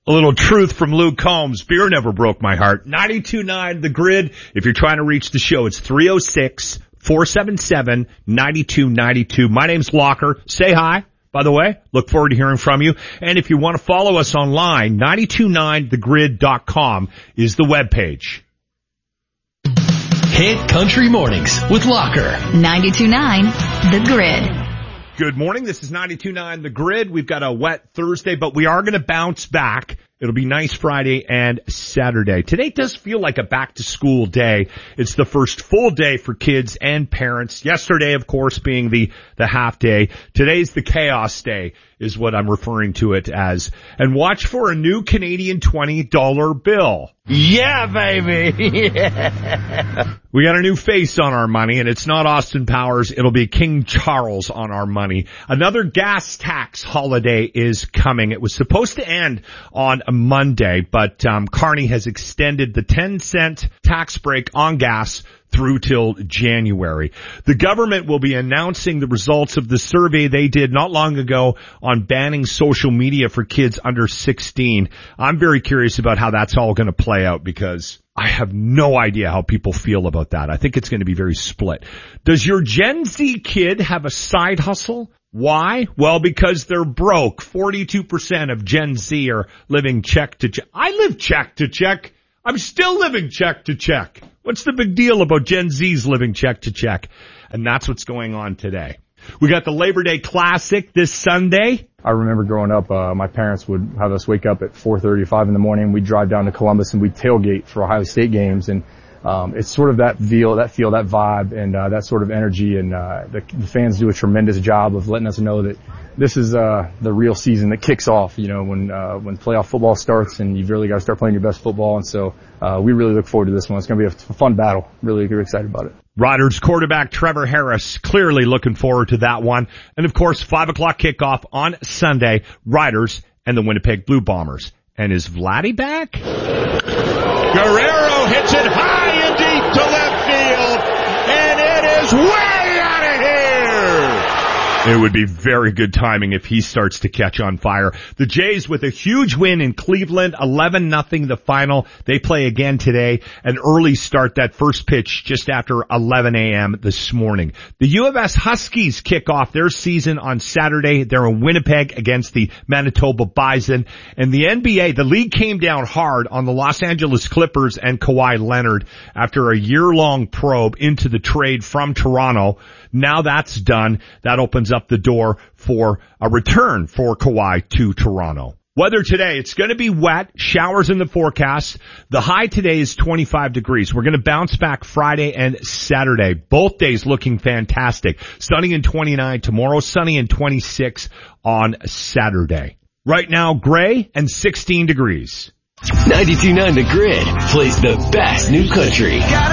A little truth from Luke Combs. Beer never broke my heart. 92.9 The Grid. If you're trying to reach the show, it's 306-477-9292. My name's Locker. Say hi, by the way. Look forward to hearing from you. And if you want to follow us online, 929thegrid.com is the webpage. Hit Country Mornings with Locker. 92.9 The Grid. Good morning. This is 92.9 The Grid. We've got a wet Thursday, but we are going to bounce back. It'll be nice Friday and Saturday. Today does feel like a back-to-school day. It's the first full day for kids and parents. Yesterday, of course, being the half day. Today's the chaos day is what I'm referring to it as. And watch for a new Canadian $20 bill. Yeah, baby. Yeah. We got a new face on our money, and it's not Austin Powers. It'll be King Charles on our money. Another gas tax holiday is coming. It was supposed to end on a Monday, but Carney has extended the 10-cent tax break on gas through till January. The government will be announcing the results of the survey they did not long ago on banning social media for kids under 16. I'm very curious about how that's all going to play out because I have no idea how people feel about that. I think it's going to be very split. Does your Gen Z kid have a side hustle? Why? Well, because they're broke. 42% of Gen Z are living check to check. I live check to check. I'm still living check to check. What's the big deal about Gen Z's living check to check? And that's what's going on today. We got the Labor Day Classic this Sunday. I remember growing up, my parents would have us wake up at 4:35 in the morning. We'd drive down to Columbus and we'd tailgate for Ohio State games. And it's sort of that feel, that vibe, and that sort of energy. And the fans do a tremendous job of letting us know that this is the real season that kicks off. You know, when playoff football starts, and you've really got to start playing your best football. And so we really look forward to this one. It's going to be a fun battle. Really excited about it. Riders quarterback Trevor Harris clearly looking forward to that one. And of course, 5 o'clock kickoff on Sunday, Riders and the Winnipeg Blue Bombers. And is Vladdy back? Guerrero hits it high and deep to left field, and it is way out of here. It would be very good timing if he starts to catch on fire. The Jays with a huge win in Cleveland, 11-0 the final. They play again today. An early start, that first pitch just after 11 a.m. this morning. The U of S Huskies kick off their season on Saturday. They're in Winnipeg against the Manitoba Bison. And the NBA, the league came down hard on the Los Angeles Clippers and Kawhi Leonard after a year-long probe into the trade from Toronto. Now that's done. That opens up the door for a return for Kawhi to Toronto. Weather today, it's going to be wet, showers in the forecast. The high today is 25 degrees. We're going to bounce back Friday and Saturday. Both days looking fantastic. Sunny and 29 tomorrow, sunny and 26 on Saturday. Right now, gray and 16 degrees. 92.9 The Grid plays the best new country.